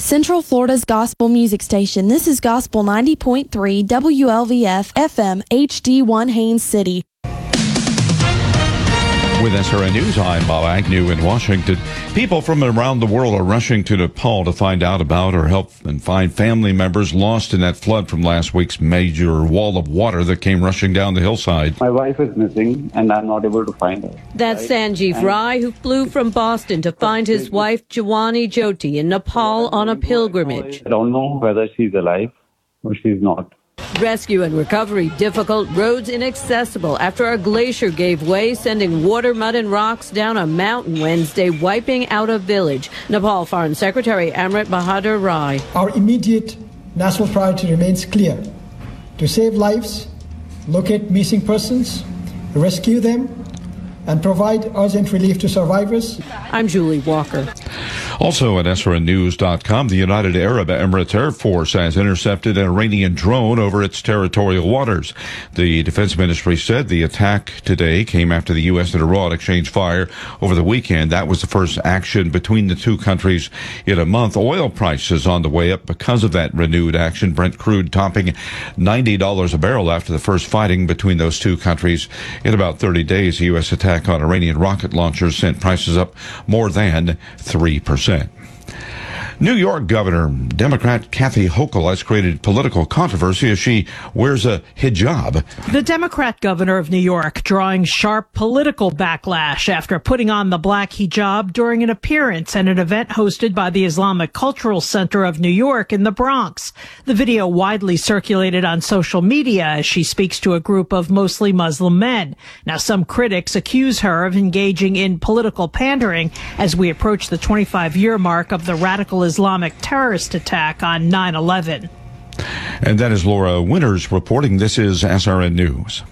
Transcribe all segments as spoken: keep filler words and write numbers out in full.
Central Florida's gospel music station. This is Gospel ninety point three W L V F F M H D one Haines City. With S R N News, I'm Bob Agnew in Washington. People from around the world are rushing to Nepal to find out about or help and find family members lost in that flood from last week's major wall of water that came rushing down the hillside. My wife is missing and I'm not able to find her. That's Sanjeev and Rai, who flew from Boston to find his wife Jawani Jyoti in Nepal on a pilgrimage. I don't know whether she's alive or she's not. Rescue and recovery difficult, roads inaccessible after a glacier gave way, sending water, mud, and rocks down a mountain Wednesday, wiping out a village. Nepal Foreign Secretary Amrit Bahadur Rai. Our immediate national priority remains clear: to save lives, locate missing persons, rescue them, and provide urgent relief to survivors. I'm Julie Walker. Also at S R N news dot com, the United Arab Emirates Air Force has intercepted an Iranian drone over its territorial waters. The Defense Ministry said the attack today came after the U S and Iran exchanged fire over the weekend. That was the first action between the two countries in a month. Oil prices on the way up because of that renewed action. Brent crude topping ninety dollars a barrel after the first fighting between those two countries in about thirty days. The U S attack on Iranian rocket launchers sent prices up more than three percent. New York Governor Democrat Kathy Hochul has created political controversy as she wears a hijab. The Democrat governor of New York drawing sharp political backlash after putting on the black hijab during an appearance at an event hosted by the Islamic Cultural Center of New York in the Bronx. The video widely circulated on social media as she speaks to a group of mostly Muslim men. Now, some critics accuse her of engaging in political pandering as we approach the twenty-five year mark of the radical Islamic terrorist attack on nine eleven. And that is Laura Winters reporting. This is S R N News.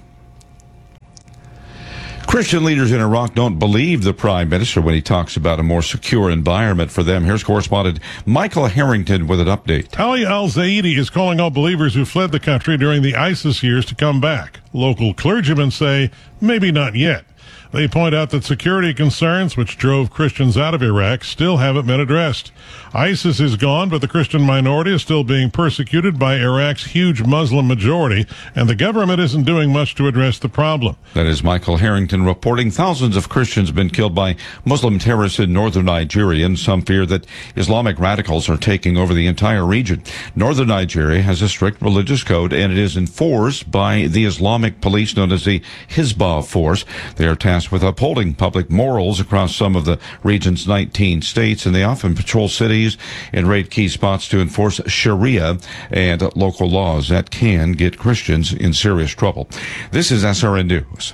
Christian leaders in Iraq don't believe the prime minister when he talks about a more secure environment for them. Here's correspondent Michael Harrington with an update. Ali al-Zaidi is calling all believers who fled the country during the ISIS years to come back. Local clergymen say maybe not yet. They point out that security concerns, which drove Christians out of Iraq, still haven't been addressed. ISIS is gone, but the Christian minority is still being persecuted by Iraq's huge Muslim majority, and the government isn't doing much to address the problem. That is Michael Harrington reporting. Thousands of Christians have been killed by Muslim terrorists in northern Nigeria, and some fear that Islamic radicals are taking over the entire region. Northern Nigeria has a strict religious code, and it is enforced by the Islamic police known as the Hizbah Force. They are tasked with upholding public morals across some of the region's nineteen states, and they often patrol cities and raid key spots to enforce Sharia and local laws that can get Christians in serious trouble. This is S R N News.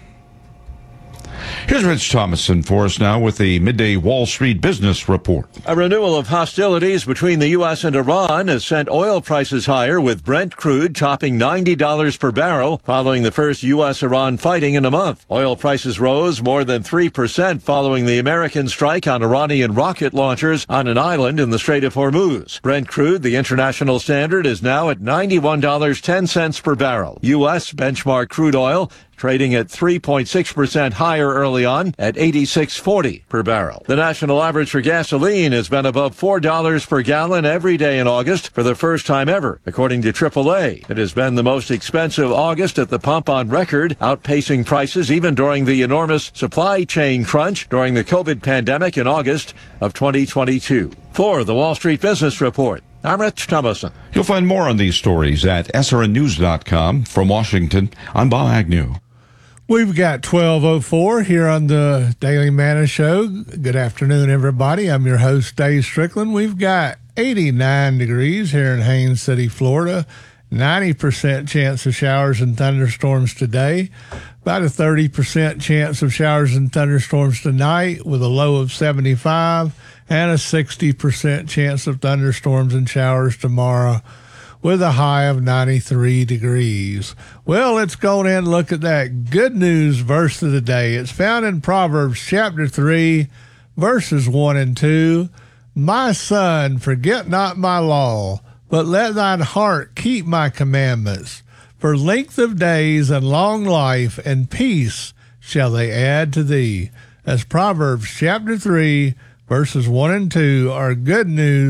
Here's Rich Thomason for us now with the midday Wall Street Business Report. A renewal of hostilities between the U S and Iran has sent oil prices higher, with Brent crude topping ninety dollars per barrel following the first U S Iran fighting in a month. Oil prices rose more than three percent following the American strike on Iranian rocket launchers on an island in the Strait of Hormuz. Brent crude, the international standard, is now at ninety-one dollars and ten cents per barrel. U S benchmark crude oil trading at three point six percent higher early on at eighty-six forty per barrel. The national average for gasoline has been above four dollars per gallon every day in August for the first time ever, according to triple A. It has been the most expensive August at the pump on record, outpacing prices even during the enormous supply chain crunch during the COVID pandemic in August of twenty twenty-two. For the Wall Street Business Report, I'm Rich Thomason. You'll find more on these stories at S R N news dot com. From Washington, I'm Bob Agnew. We've got twelve oh four here on the Daily Manna Show. Good afternoon, everybody. I'm your host, Dave Strickland. We've got eighty-nine degrees here in Haines City, Florida. ninety percent chance of showers and thunderstorms today. About a thirty percent chance of showers and thunderstorms tonight with a low of seventy-five, and a sixty percent chance of thunderstorms and showers tomorrow with a high of ninety-three degrees. Well, let's go in and look at that good news verse of the day. It's found in Proverbs chapter three, verses one and two. My son, forget not my law, but let thine heart keep my commandments. For length of days and long life and peace shall they add to thee. As Proverbs chapter three, verses one and two are good news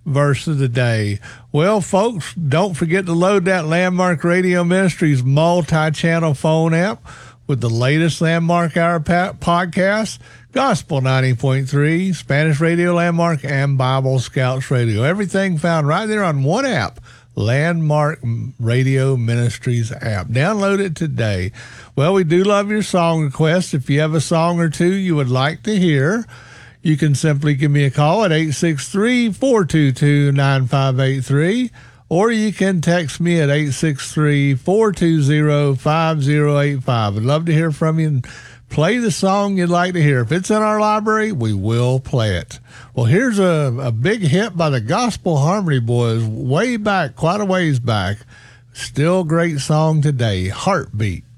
verse of the day. Well, folks, don't forget to load that Landmark Radio Ministries multi-channel phone app with the latest Landmark Hour pa- podcast, Gospel ninety point three, Spanish Radio Landmark, and Bible Scouts Radio. Everything found right there on one app, Landmark Radio Ministries app. Download it today. Well, we do love your song requests. If you have a song or two you would like to hear, you can simply give me a call at eight six three, four two two, nine five eight three, or you can text me at eight six three, four two zero, five zero eight five. I'd love to hear from you and play the song you'd like to hear. If it's in our library, we will play it. Well, here's a, a big hit by the Gospel Harmony Boys way back, quite a ways back. Still a great song today, Heartbeat.